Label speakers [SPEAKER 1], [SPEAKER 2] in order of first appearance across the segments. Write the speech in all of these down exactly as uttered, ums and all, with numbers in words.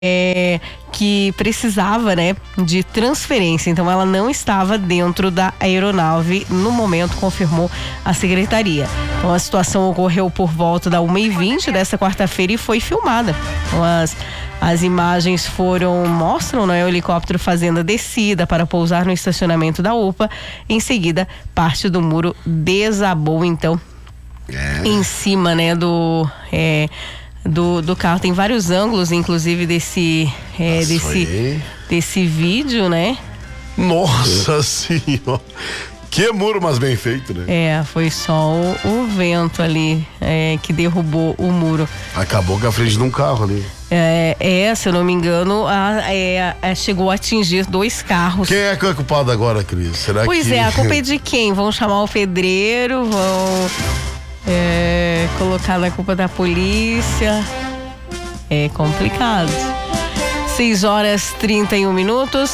[SPEAKER 1] É, que precisava, né, de transferência, então ela não estava dentro da aeronave no momento, confirmou a secretaria. Então a situação ocorreu por volta da uma e vinte desta quarta-feira e foi filmada. Então, as, as imagens foram, mostram, né, o helicóptero fazendo a descida para pousar no estacionamento da U P A. Em seguida, parte do muro desabou, então, é. em cima, né, do... É, Do, do carro. Tem vários ângulos, inclusive, desse é, desse, desse vídeo, né?
[SPEAKER 2] Nossa senhora! Que muro, mas bem feito, né?
[SPEAKER 1] É, foi só o, o vento ali é, que derrubou o muro.
[SPEAKER 2] Acabou com a frente de um carro ali.
[SPEAKER 1] É, é se eu não me engano, a, é, a, chegou a atingir dois carros.
[SPEAKER 2] Quem é que é culpado agora, Cris? Será
[SPEAKER 1] pois
[SPEAKER 2] que...
[SPEAKER 1] é, a culpa é de quem? Vão chamar o pedreiro, vão... É, colocar na culpa da polícia é complicado. seis horas e trinta e um minutos.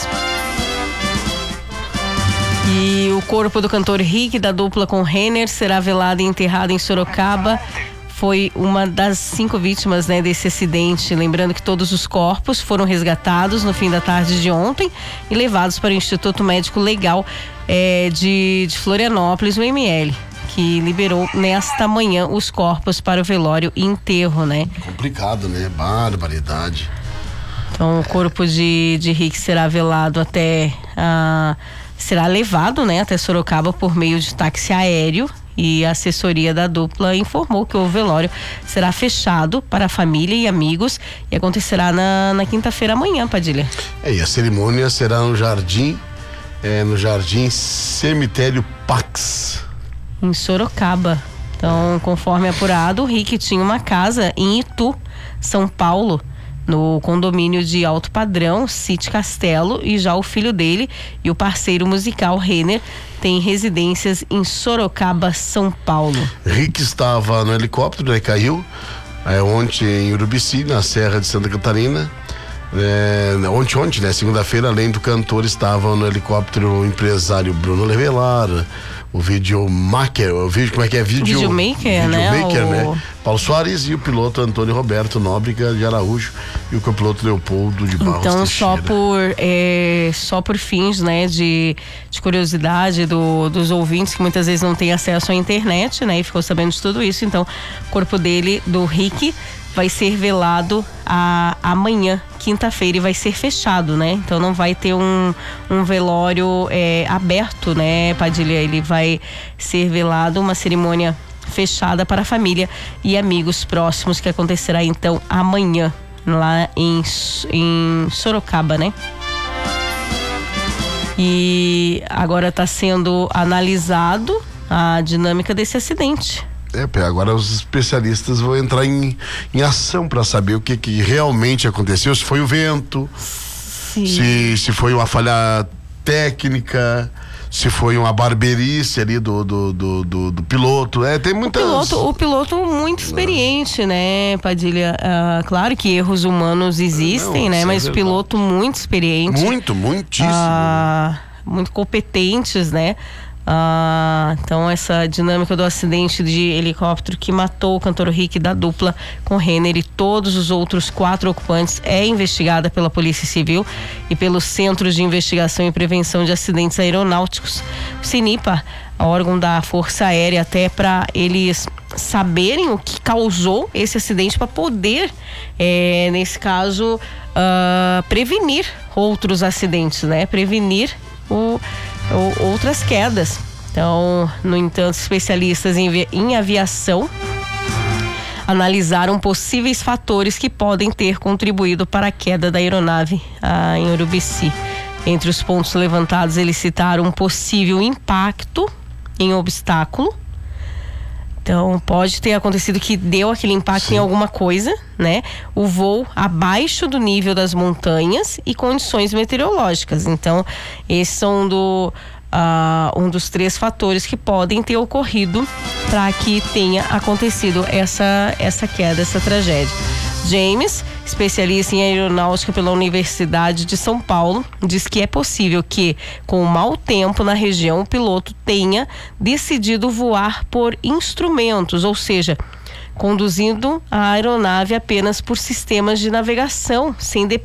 [SPEAKER 1] E o corpo do cantor Rick, da dupla com Renner, será velado e enterrado em Sorocaba. Foi uma das cinco vítimas, né, desse acidente. Lembrando que todos os corpos foram resgatados no fim da tarde de ontem e levados para o Instituto Médico Legal é, de, de Florianópolis, o M L, que liberou nesta manhã os corpos para o velório e enterro, né?
[SPEAKER 2] Complicado, né? Barbaridade.
[SPEAKER 1] Então, o corpo de, de Rick será velado até... Ah, será levado, né, até Sorocaba por meio de táxi aéreo, e a assessoria da dupla informou que o velório será fechado para a família e amigos e acontecerá na, na quinta-feira amanhã, Padilha.
[SPEAKER 2] É, e a cerimônia será no Jardim, é, no Jardim Cemitério Pax,
[SPEAKER 1] em Sorocaba. Então, conforme apurado, o Rick tinha uma casa em Itu, São Paulo, no condomínio de alto padrão, City Castelo, e já o filho dele e o parceiro musical Renner tem residências em Sorocaba, São Paulo.
[SPEAKER 2] Rick estava no helicóptero, né? Caiu é, ontem em Urubici, na Serra de Santa Catarina. É, ontem, ontem, né? Segunda-feira, além do cantor, estava no helicóptero o empresário Bruno Levelar, o videomaker, o vídeo, como é que é? Video,
[SPEAKER 1] videomaker, né?
[SPEAKER 2] Videomaker,
[SPEAKER 1] o...
[SPEAKER 2] né? Paulo Soares e o piloto Antônio Roberto Nóbrega de Araújo e o copiloto Leopoldo de Barros
[SPEAKER 1] Então,
[SPEAKER 2] Teixeira.
[SPEAKER 1] só por, é, só por fins, né, de, de curiosidade do, dos ouvintes que muitas vezes não têm acesso à internet, né, e ficou sabendo de tudo isso. Então, o corpo dele, do Rick, vai ser velado a, amanhã, quinta-feira, e vai ser fechado, né? Então não vai ter um, um velório é, aberto, né, Padilha? Ele vai ser velado, uma cerimônia fechada para a família e amigos próximos, que acontecerá então amanhã, lá em, em Sorocaba, né? E agora está sendo analisado a dinâmica desse acidente.
[SPEAKER 2] É, agora os especialistas vão entrar em, em ação para saber o que, que realmente aconteceu, se foi o vento, se, se foi uma falha técnica, se foi uma barberice ali do, do, do, do, do piloto. É, tem muitas...
[SPEAKER 1] O piloto, o piloto muito experiente, Não. né, Padilha? Ah, claro que erros humanos existem, Não, né? Mas é o piloto muito experiente.
[SPEAKER 2] Muito, muitíssimo.
[SPEAKER 1] Ah, muito competentes, né? Ah, então essa dinâmica do acidente de helicóptero que matou o cantor Rick, da dupla com Renner, e todos os outros quatro ocupantes é investigada pela Polícia Civil e pelos Centros de Investigação e Prevenção de Acidentes Aeronáuticos, o CINIPA, órgão da Força Aérea, até para eles saberem o que causou esse acidente, para poder, é, nesse caso, uh, prevenir outros acidentes, né? Prevenir o ou outras quedas. Então, no entanto, especialistas em, em aviação analisaram possíveis fatores que podem ter contribuído para a queda da aeronave ah, em Urubici. Entre os pontos levantados, eles citaram um possível impacto em obstáculo. Então, pode ter acontecido que deu aquele impacto Sim. em alguma coisa, né? O voo abaixo do nível das montanhas e condições meteorológicas. Então, esses são do, uh, um dos três fatores que podem ter ocorrido para que tenha acontecido essa, essa queda, essa tragédia. James, especialista em aeronáutica pela Universidade de São Paulo, diz que é possível que, com o mau tempo na região, o piloto tenha decidido voar por instrumentos, ou seja, conduzindo a aeronave apenas por sistemas de navegação, sem